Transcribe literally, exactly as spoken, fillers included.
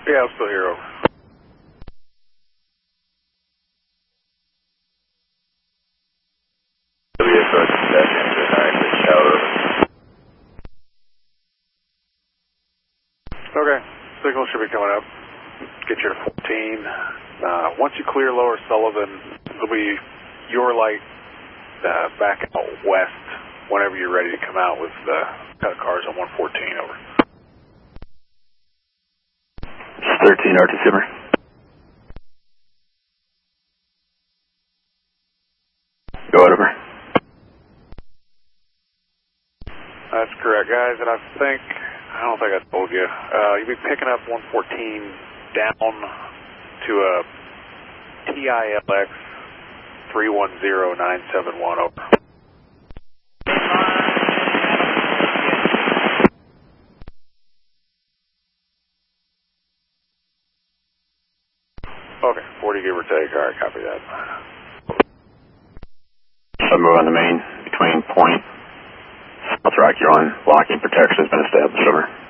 Yeah, I'm still here, over. Okay, signal should be coming up. Get you to fourteen. Uh, once you clear Lower Sullivan, it'll be your light uh, back out west whenever you're ready to come out with uh, cut cars on one fourteen, over. thirteen, R T Simmer. Go ahead, over. That's correct, guys, and I think, I don't think I told you, uh, you'll be picking up one fourteen down to a T I L X three one zero nine seven one, over. Okay, forty give or take, alright, copy that. I'll move on the main between point. South Rock, you're on. Blocking protection has been established, over.